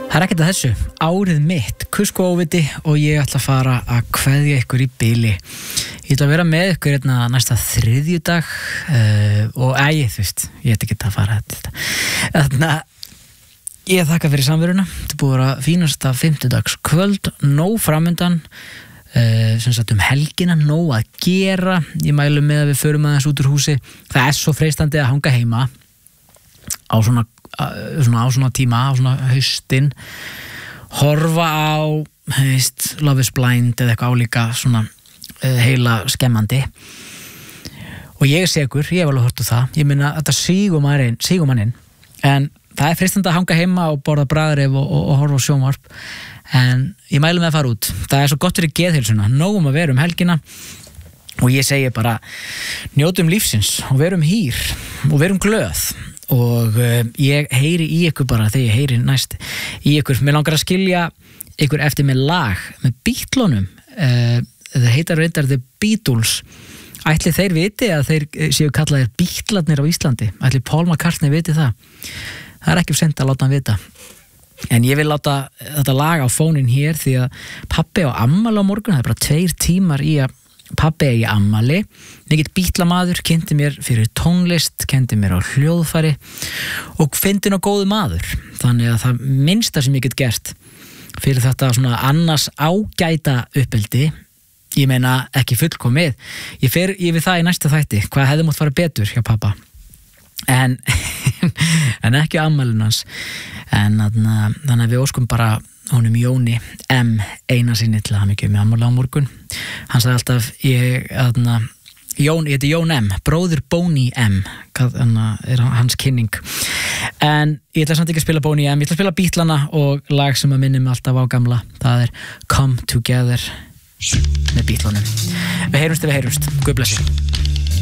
Það ekkert að þessu, árið mitt, kuskóviti og ég ætla að fara að kveðja ykkur í bili. Ég ætla að vera með ykkur næsta þriðjudag og þú veist, ég ætla ekki að fara þetta. Þannig að ég þakka fyrir samveruna. Þetta búið að vera fínasta fimmtudags kvöld, nóg framundan, sem sagt helgina, nóg að gera. Ég mælu með að við förum aðeins út úr húsi. Það svo freistandi að hanga heima á svona tíma, á svona haustin, horfa á Love is Blind eða eitthvað álíka svona heila skemmandi og ég segur, ég hef alveg hort á það, ég meina þetta sígur mann inn, en það freistandi að hanga heima og borða bragðreif og horfa á sjónvarp, en ég mælu með að fara út. Það svo gott fyrir geðheilsuna, nógum að vera helgina og ég segi bara njótum lífsins og verum hýr og verum glöð. Og ég heyri í ykkur bara þegar ég heyri næst í ykkur. Mér langar að skilja ykkur eftir með lag með Beatlunum. Það heitar reyndar The Beatles. Ætli þeir viti að þeir séu kallaðir Beatlarnir á Íslandi? Ætli Paul McCartney viti það? Það er ekki sent að láta hann vita. En ég vil láta þetta lag á fóninn hér því að pabbi á afmæli á morgun, það er bara 2 tímar í að pabbi í afmæli, mikill Beatlamaður, kynnti mér fyrir tónlist, kenndi mér á hljóðfæri og fyndinn og góðu maður. Þannig að það minnsta sem ég get gert fyrir þetta svona annars ágæta uppeldi, ég meina ekki fullkomið, ég fer yfir það í næsta þætti, hvað hefði mátt fara betur hjá pappa. En ekki afmælinu hans. En þannig að við óskum bara honum Jóni M. eina sinni til hamingju með afmæli á morgun. Hann sagði alltaf, ég heiti Jón M, bróðir Boney M, er hans kynning. En ég ætla samt ekki að spila Boney M, ég ætla að spila Beatlana og lag sem að minni mig alltaf á gamla. Það er Come Together með Beatlunum. Við heyrumst. Guð blessi.